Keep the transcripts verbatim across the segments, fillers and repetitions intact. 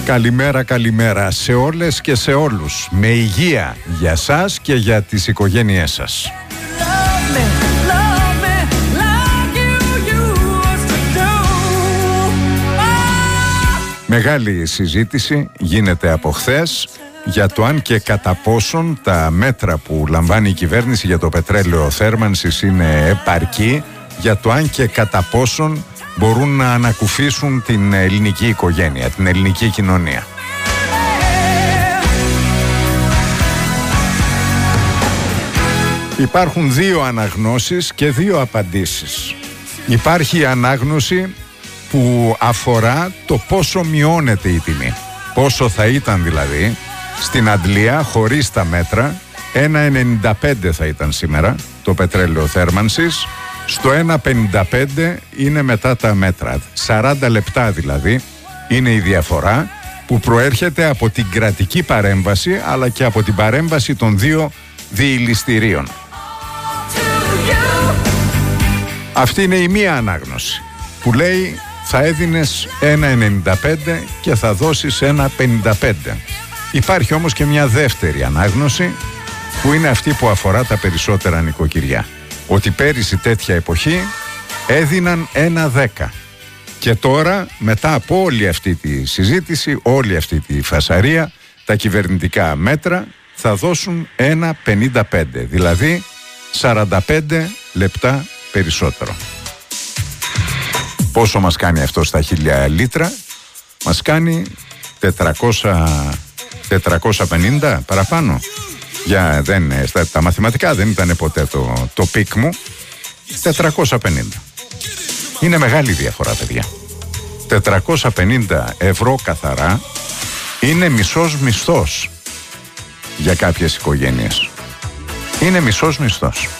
Καλημέρα, καλημέρα σε όλες και σε όλους. Με υγεία για σας και για τις οικογένειές σας. Μεγάλη συζήτηση γίνεται από χθες για το αν και κατά πόσον τα μέτρα που λαμβάνει η κυβέρνηση για το πετρέλαιο θέρμανσης είναι επαρκή, για το αν και κατά πόσον μπορούν να ανακουφίσουν την ελληνική οικογένεια, την ελληνική κοινωνία. Υπάρχουν δύο αναγνώσεις και δύο απαντήσεις. Υπάρχει η ανάγνωση που αφορά το πόσο μειώνεται η τιμή. Πόσο θα ήταν δηλαδή στην αντλία χωρίς τα μέτρα. ένα ενενήντα πέντε θα ήταν σήμερα το πετρέλαιο θέρμανσης. Στο ένα πενήντα πέντε είναι μετά τα μέτρα. σαράντα λεπτά δηλαδή είναι η διαφορά που προέρχεται από την κρατική παρέμβαση αλλά και από την παρέμβαση των δύο διηλιστηρίων. Αυτή είναι η μία ανάγνωση που λέει θα έδινες ένα ενενήντα πέντε και θα δώσεις ένα πενήντα πέντε. Υπάρχει όμως και μια δεύτερη ανάγνωση που είναι αυτή που αφορά τα περισσότερα νοικοκυριά. Ότι πέρυσι τέτοια εποχή έδιναν ένα δέκα. Και τώρα μετά από όλη αυτή τη συζήτηση, όλη αυτή τη φασαρία, τα κυβερνητικά μέτρα θα δώσουν ένα πενήντα πέντε. Δηλαδή σαράντα πέντε λεπτά περισσότερο. Πόσο μας κάνει αυτό στα χίλια λίτρα? Μας κάνει τετρακόσια πενήντα παραπάνω. Για, δεν, στα, τα μαθηματικά δεν ήταν ποτέ το, το πικ μου. τετρακόσια πενήντα. Είναι μεγάλη διαφορά, παιδιά. τετρακόσια πενήντα ευρώ καθαρά είναι μισός μισθός για κάποιες οικογένειες. Είναι μισός μισθός.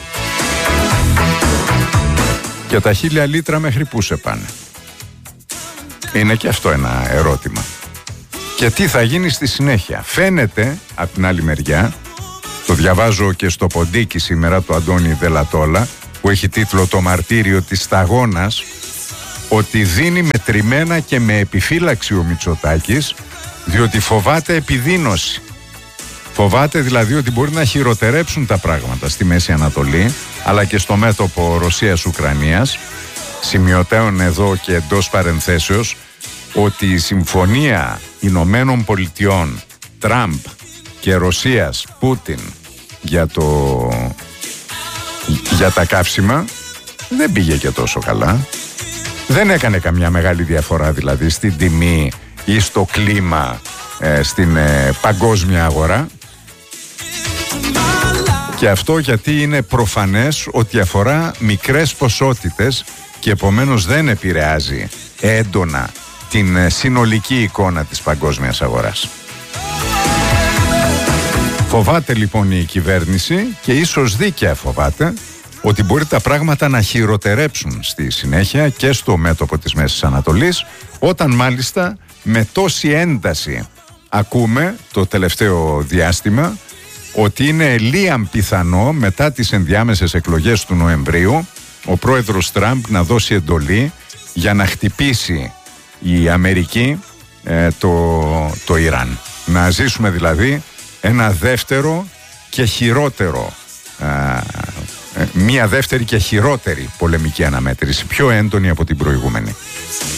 Και τα χίλια λίτρα μέχρι πού σε πάνε? Είναι και αυτό ένα ερώτημα. Και τι θα γίνει στη συνέχεια? Φαίνεται από την άλλη μεριά, το διαβάζω και στο ποντίκι σήμερα του Αντώνη Δελατόλα, που έχει τίτλο «Το μαρτύριο της σταγόνας», ότι δίνει μετρημένα και με επιφύλαξη ο Μητσοτάκης, διότι φοβάται επιδείνωση. Φοβάται δηλαδή ότι μπορεί να χειροτερέψουν τα πράγματα στη Μέση Ανατολή, αλλά και στο μέτωπο Ρωσίας-Ουκρανίας. Σημειωτέων εδώ και εντός παρενθέσεως ότι η συμφωνία Ηνωμένων Πολιτειών, Τραμπ και Ρωσίας, Πούτιν για, το... για τα καύσιμα δεν πήγε και τόσο καλά. Δεν έκανε καμιά μεγάλη διαφορά δηλαδή στην τιμή ή στο κλίμα ε, στην ε, παγκόσμια αγορά. Και αυτό γιατί είναι προφανές ότι αφορά μικρές ποσότητες και επομένως δεν επηρεάζει έντονα την συνολική εικόνα της παγκόσμιας αγοράς. Φοβάται λοιπόν η κυβέρνηση και ίσως δίκαια φοβάται ότι μπορεί τα πράγματα να χειροτερέψουν στη συνέχεια και στο μέτωπο της Μέσης Ανατολής, όταν μάλιστα με τόση ένταση ακούμε το τελευταίο διάστημα ότι είναι λίαν πιθανό μετά τις ενδιάμεσες εκλογές του Νοεμβρίου ο πρόεδρος Τραμπ να δώσει εντολή για να χτυπήσει η Αμερική ε, το, το Ιράν. Να ζήσουμε δηλαδή ένα δεύτερο και χειρότερο, ε, ε, μία δεύτερη και χειρότερη πολεμική αναμέτρηση, πιο έντονη από την προηγούμενη.